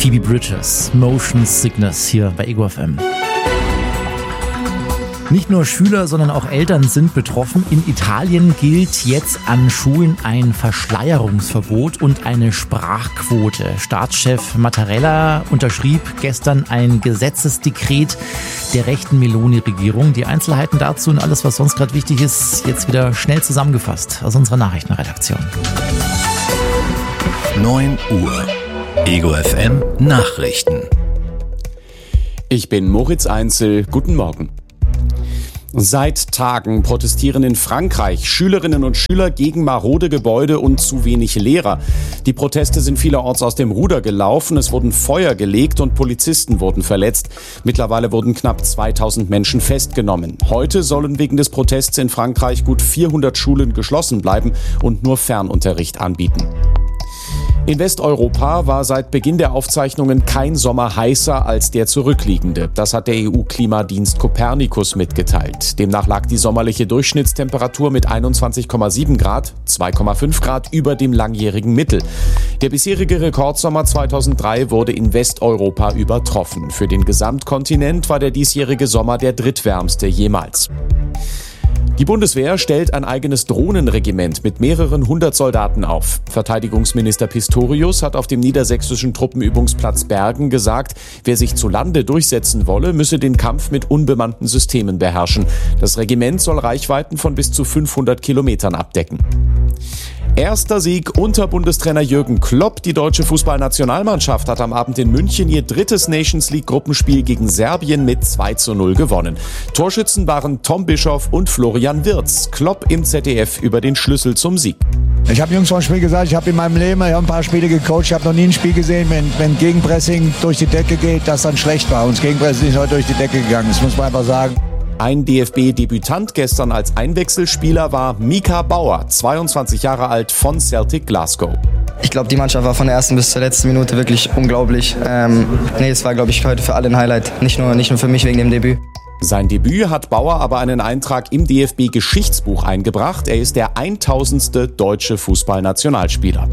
Phoebe Bridgers, Motion Sickness hier bei Ego FM. Nicht nur Schüler, sondern auch Eltern sind betroffen. In Italien gilt jetzt an Schulen ein Verschleierungsverbot und eine Sprachquote. Staatschef Mattarella unterschrieb gestern ein Gesetzesdekret der rechten Meloni-Regierung. Die Einzelheiten dazu und alles, was sonst gerade wichtig ist, jetzt wieder schnell zusammengefasst aus unserer Nachrichtenredaktion. 9 Uhr. Ego FM Nachrichten. Ich bin Moritz Einzel. Guten Morgen. Seit Tagen protestieren in Frankreich Schülerinnen und Schüler gegen marode Gebäude und zu wenig Lehrer. Die Proteste sind vielerorts aus dem Ruder gelaufen, es wurden Feuer gelegt und Polizisten wurden verletzt. Mittlerweile wurden knapp 2000 Menschen festgenommen. Heute sollen wegen des Protests in Frankreich gut 400 Schulen geschlossen bleiben und nur Fernunterricht anbieten. In Westeuropa war seit Beginn der Aufzeichnungen kein Sommer heißer als der zurückliegende. Das hat der EU-Klimadienst Copernicus mitgeteilt. Demnach lag die sommerliche Durchschnittstemperatur mit 21,7 Grad, 2,5 Grad über dem langjährigen Mittel. Der bisherige Rekordsommer 2003 wurde in Westeuropa übertroffen. Für den Gesamtkontinent war der diesjährige Sommer der drittwärmste jemals. Die Bundeswehr stellt ein eigenes Drohnenregiment mit mehreren hundert Soldaten auf. Verteidigungsminister Pistorius hat auf dem niedersächsischen Truppenübungsplatz Bergen gesagt, wer sich zu Lande durchsetzen wolle, müsse den Kampf mit unbemannten Systemen beherrschen. Das Regiment soll Reichweiten von bis zu 500 Kilometern abdecken. Erster Sieg unter Bundestrainer Jürgen Klopp. Die deutsche Fußballnationalmannschaft hat am Abend in München ihr drittes Nations-League-Gruppenspiel gegen Serbien mit 2:0 gewonnen. Torschützen waren Tom Bischoff und Florian Wirtz. Klopp im ZDF über den Schlüssel zum Sieg. Ich habe Jungs vor dem Spiel gesagt, ich habe in meinem Leben ein paar Spiele gecoacht, ich habe noch nie ein Spiel gesehen, wenn Gegenpressing durch die Decke geht, das dann schlecht war. Und das Gegenpressing ist heute durch die Decke gegangen, das muss man einfach sagen. Ein DFB-Debütant gestern als Einwechselspieler war Mika Bauer, 22 Jahre alt von Celtic Glasgow. Ich glaube, die Mannschaft war von der ersten bis zur letzten Minute wirklich unglaublich. Es war, glaube ich, heute für alle ein Highlight, nicht nur für mich wegen dem Debüt. Sein Debüt hat Bauer aber einen Eintrag im DFB-Geschichtsbuch eingebracht. Er ist der 1000. deutsche Fußballnationalspieler.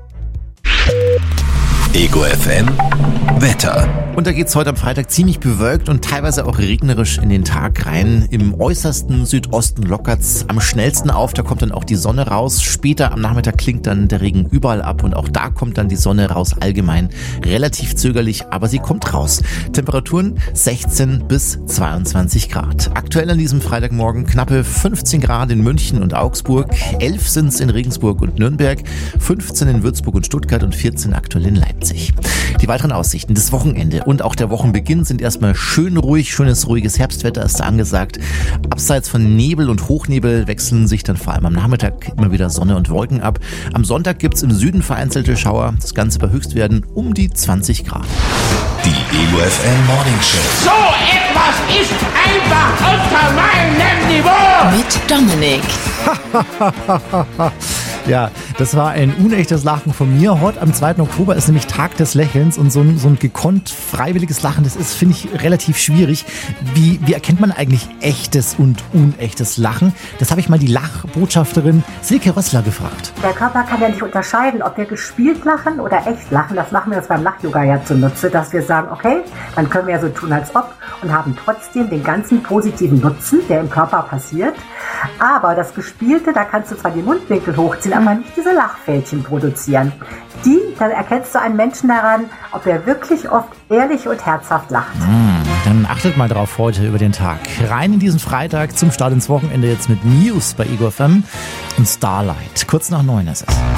Ego FM Wetter. Und da geht's heute am Freitag ziemlich bewölkt und teilweise auch regnerisch in den Tag rein. Im äußersten Südosten lockert's am schnellsten auf, da kommt dann auch die Sonne raus. Später am Nachmittag klingt dann der Regen überall ab und auch da kommt dann die Sonne raus. Allgemein relativ zögerlich, aber sie kommt raus. Temperaturen 16 bis 22 Grad. Aktuell an diesem Freitagmorgen knappe 15 Grad in München und Augsburg, 11 sind's in Regensburg und Nürnberg, 15 in Würzburg und Stuttgart und 14 aktuell in Leipzig. Die weiteren Aussichten, das Wochenende und auch der Wochenbeginn sind erstmal schön ruhig, schönes, ruhiges Herbstwetter ist da angesagt. Abseits von Nebel und Hochnebel wechseln sich dann vor allem am Nachmittag immer wieder Sonne und Wolken ab. Am Sonntag gibt's im Süden vereinzelte Schauer, das Ganze bei Höchstwerten um die 20 Grad. Die Ego FM Morning Show. So etwas ist einfach unter meinem Niveau. Mit Dominik. Ja, das war ein unechtes Lachen von mir. Heute am 2. Oktober ist nämlich Tag des Lächelns und so ein gekonnt freiwilliges Lachen, das ist, finde ich, relativ schwierig. Wie erkennt man eigentlich echtes und unechtes Lachen? Das habe ich mal die Lachbotschafterin Silke Rössler gefragt. Der Körper kann ja nicht unterscheiden, ob wir gespielt lachen oder echt lachen. Das machen wir uns beim Lach-Yoga ja zunutze, dass wir sagen, okay, dann können wir ja so tun, als ob und haben trotzdem den ganzen positiven Nutzen, der im Körper passiert. Aber das Gespielte, da kannst du zwar die Mundwinkel hochziehen, aber nicht diese Lachfältchen produzieren. Da erkennst du einen Menschen daran, ob er wirklich oft ehrlich und herzhaft lacht. Dann achtet mal drauf heute über den Tag. Rein in diesen Freitag zum Start ins Wochenende jetzt mit News bei Ego FM und Starlight. Kurz nach 9 ist es.